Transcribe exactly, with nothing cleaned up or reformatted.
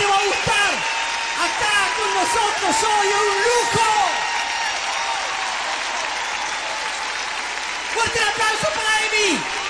te va a gustar. Acá con nosotros hoy un lujo. Fuerte el aplauso para Emi.